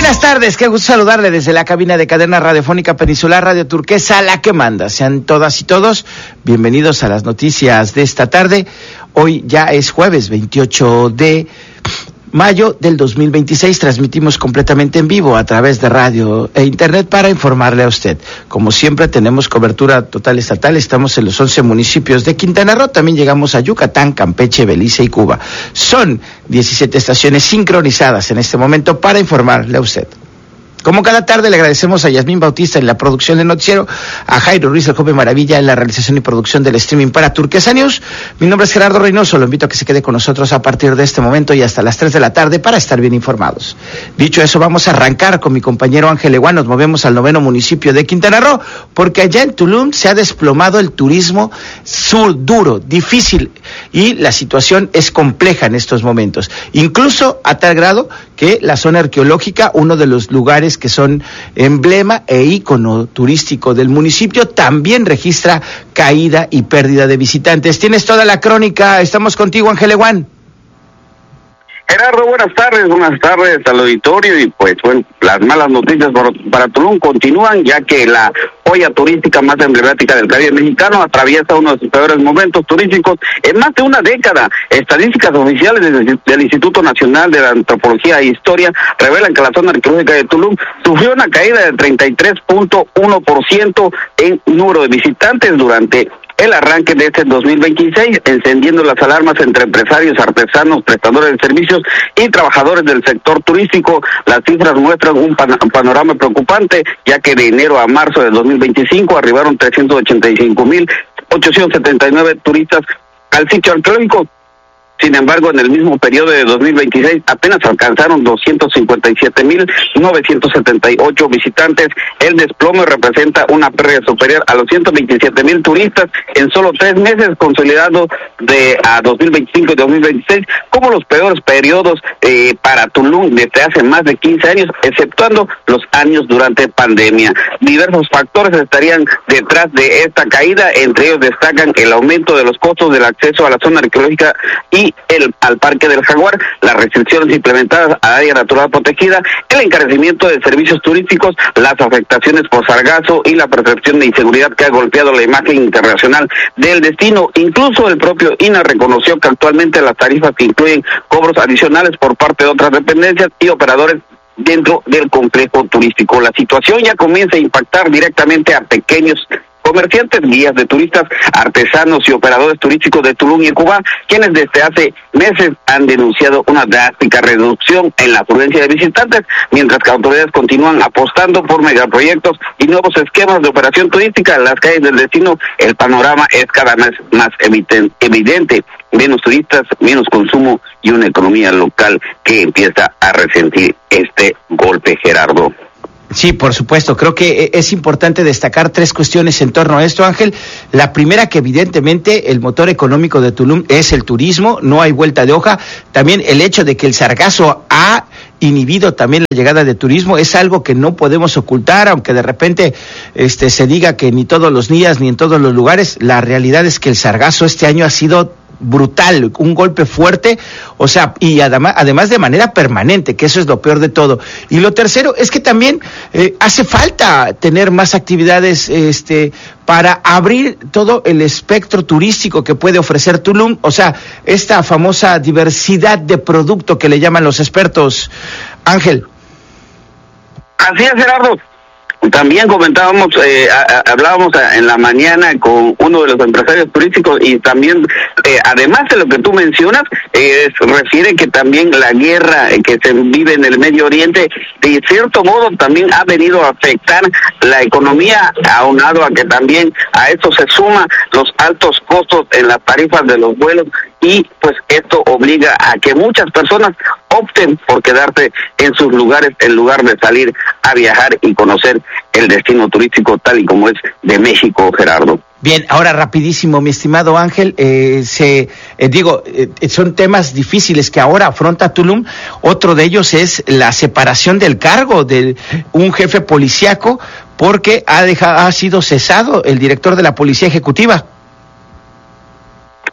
Buenas tardes, qué gusto saludarle desde la cabina de cadena radiofónica Peninsular Radio Turquesa, la que manda. Sean todas y todos bienvenidos a las noticias de esta tarde. Hoy ya es jueves 28 de mayo del 2026, transmitimos completamente en vivo a través de radio e internet para informarle a usted. Como siempre tenemos cobertura total estatal, estamos en los 11 municipios de Quintana Roo, también llegamos a Yucatán, Campeche, Belice y Cuba. Son 17 estaciones sincronizadas en este momento para informarle a usted. Como cada tarde, le agradecemos a Yasmín Bautista en la producción del noticiero, a Jairo Ruiz, el joven maravilla, en la realización y producción del streaming para Turquesa News. Mi nombre es Gerardo Reynoso, lo invito a que se quede con nosotros a partir de este momento y hasta las 3 de la tarde para estar bien informados. Dicho eso, vamos a arrancar con mi compañero Ángel Eguán. Nos movemos al 9º municipio de Quintana Roo, porque allá en Tulum se ha desplomado el turismo duro, difícil, y la situación es compleja en estos momentos. Incluso a tal grado que la zona arqueológica, uno de los lugares que son emblema e ícono turístico del municipio, también registra caída y pérdida de visitantes. Tienes toda la crónica, estamos contigo, Ángel Eguán. Gerardo, buenas tardes al auditorio y pues bueno, las malas noticias para Tulum continúan, ya que la joya turística más emblemática del Caribe mexicano atraviesa uno de sus peores momentos turísticos en más de una década. Estadísticas oficiales del Instituto Nacional de la Antropología e Historia revelan que la zona arqueológica de Tulum sufrió una caída del 33.1% en número de visitantes durante el arranque de este 2026, encendiendo las alarmas entre empresarios, artesanos, prestadores de servicios y trabajadores del sector turístico. Las cifras muestran un panorama preocupante, ya que de enero a marzo de 2025 arribaron 385.879 turistas al sitio arqueológico. Sin embargo, en el mismo periodo de 2026 apenas alcanzaron 257.978 visitantes. El desplome representa una pérdida superior a los 127.000 turistas en solo 3 meses, consolidado a 2025 y 2026 como los peores periodos para Tulum desde hace más de 15 años, exceptuando los años durante pandemia. Diversos factores estarían detrás de esta caída, entre ellos destacan el aumento de los costos del acceso a la zona arqueológica y al Parque del Jaguar, las restricciones implementadas al área natural protegida, el encarecimiento de servicios turísticos, las afectaciones por sargazo y la percepción de inseguridad que ha golpeado la imagen internacional del destino. Incluso el propio INAH reconoció que actualmente las tarifas que incluyen cobros adicionales por parte de otras dependencias y operadores dentro del complejo turístico. La situación ya comienza a impactar directamente a pequeños comerciantes, guías de turistas, artesanos y operadores turísticos de Tulum y Cuba, quienes desde hace meses han denunciado una drástica reducción en la afluencia de visitantes, mientras que autoridades continúan apostando por megaproyectos y nuevos esquemas de operación turística en las calles del destino. El panorama es cada vez más evidente. Menos turistas, menos consumo y una economía local que empieza a resentir este golpe, Gerardo. Sí, por supuesto. Creo que es importante destacar 3 cuestiones en torno a esto, Ángel. La primera, que evidentemente el motor económico de Tulum es el turismo, no hay vuelta de hoja. También el hecho de que el sargazo ha inhibido también la llegada de turismo es algo que no podemos ocultar, aunque de repente se diga que ni todos los días ni en todos los lugares. La realidad es que el sargazo este año ha sido brutal, un golpe fuerte, o sea, y además de manera permanente, que eso es lo peor de todo. Y lo tercero es que también hace falta tener más actividades para abrir todo el espectro turístico que puede ofrecer Tulum, o sea, esta famosa diversidad de producto que le llaman los expertos. Ángel. Así es, Gerardo. También comentábamos, hablábamos en la mañana con uno de los empresarios turísticos y también, además de lo que tú mencionas, refiere que también la guerra que se vive en el Medio Oriente, de cierto modo, también ha venido a afectar la economía, aunado a que también a esto se suma los altos costos en las tarifas de los vuelos, y pues esto obliga a que muchas personas opten por quedarse en sus lugares en lugar de salir a viajar y conocer el destino turístico tal y como es de México, Gerardo. Bien, ahora rapidísimo, mi estimado Ángel, son temas difíciles que ahora afronta Tulum. Otro de ellos es la separación del cargo de un jefe policíaco, porque ha sido cesado el director de la Policía Ejecutiva.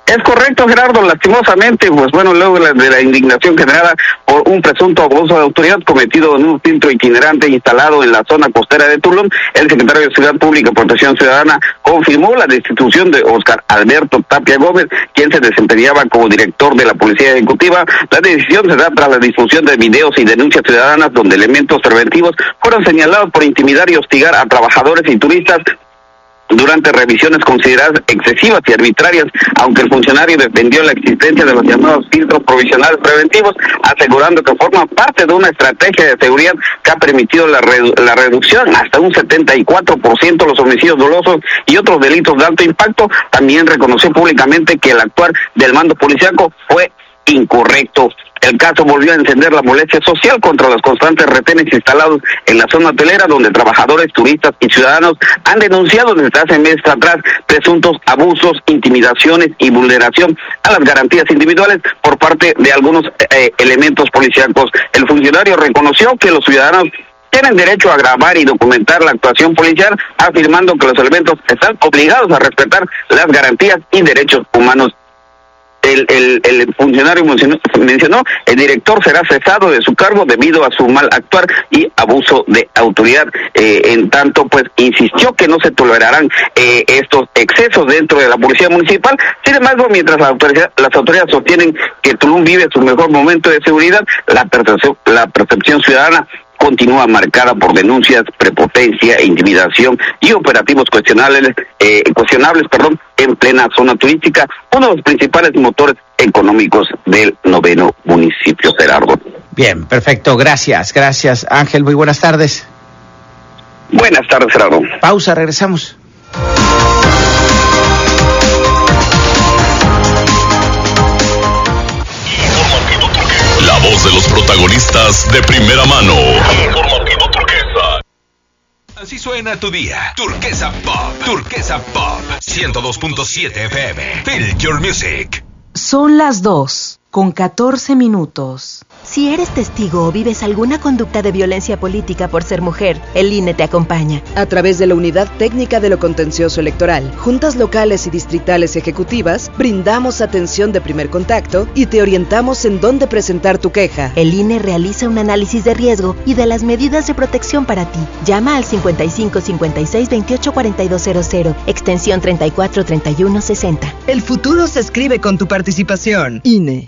Es correcto, Gerardo, lastimosamente, pues bueno, luego de la indignación generada por un presunto abuso de autoridad cometido en un centro itinerante instalado en la zona costera de Tulum, el secretario de Seguridad Pública y Protección Ciudadana confirmó la destitución de Óscar Alberto Tapia Gómez, quien se desempeñaba como director de la Policía Ejecutiva. La decisión se da tras la difusión de videos y denuncias ciudadanas donde elementos preventivos fueron señalados por intimidar y hostigar a trabajadores y turistas durante revisiones consideradas excesivas y arbitrarias, aunque el funcionario defendió la existencia de los llamados filtros provisionales preventivos, asegurando que forman parte de una estrategia de seguridad que ha permitido la reducción hasta un 74% de los homicidios dolosos y otros delitos de alto impacto. También reconoció públicamente que el actuar del mando policíaco fue incorrecto. El caso volvió a encender la molestia social contra los constantes retenes instalados en la zona hotelera, donde trabajadores, turistas y ciudadanos han denunciado desde hace meses atrás presuntos abusos, intimidaciones y vulneración a las garantías individuales por parte de algunos elementos policíacos. El funcionario reconoció que los ciudadanos tienen derecho a grabar y documentar la actuación policial, afirmando que los elementos están obligados a respetar las garantías y derechos humanos. El funcionario mencionó, el director será cesado de su cargo debido a su mal actuar y abuso de autoridad. En tanto, pues, insistió que no se tolerarán estos excesos dentro de la policía municipal. Sin embargo, mientras las autoridades sostienen que Tulum vive su mejor momento de seguridad, la percepción ciudadana continúa marcada por denuncias, prepotencia, intimidación y operativos cuestionables, en plena zona turística, uno de los principales motores económicos del 9º municipio, Gerardo. Bien, perfecto, gracias, Ángel, muy buenas tardes. Buenas tardes, Gerardo. Pausa, regresamos. La voz de los protagonistas de primera mano. Informativo Turquesa. Así suena tu día. Turquesa Pop. Turquesa Pop. 102.7 FM. Feel your music. Son las 2:14. Si eres testigo o vives alguna conducta de violencia política por ser mujer, el INE te acompaña. A través de la Unidad Técnica de lo Contencioso Electoral, juntas locales y distritales ejecutivas, brindamos atención de primer contacto y te orientamos en dónde presentar tu queja. El INE realiza un análisis de riesgo y de las medidas de protección para ti. Llama al 55 56 28 4200, extensión 34 31 60. El futuro se escribe con tu participación. INE.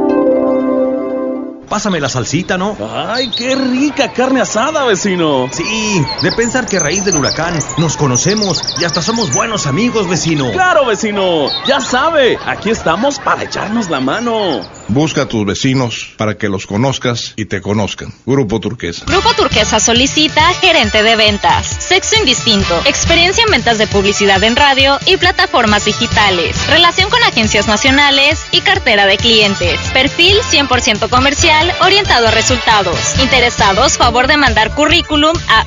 Pásame la salsita, ¿no? ¡Ay, qué rica carne asada, vecino! Sí, de pensar que a raíz del huracán nos conocemos y hasta somos buenos amigos, vecino. ¡Claro, vecino! Ya sabe, aquí estamos para echarnos la mano. Busca a tus vecinos para que los conozcas y te conozcan. Grupo Turquesa. Grupo Turquesa solicita gerente de ventas. Sexo indistinto. Experiencia en ventas de publicidad en radio y plataformas digitales. Relación con agencias nacionales y cartera de clientes. Perfil 100% comercial orientado a resultados. Interesados, favor de mandar currículum a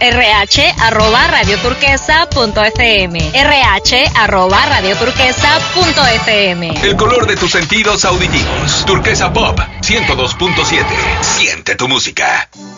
rh@radioturquesa.fm. rh@radioturquesa.fm. El color de tus sentidos auditivos. Turquesa Pop 102.7. Siente tu música.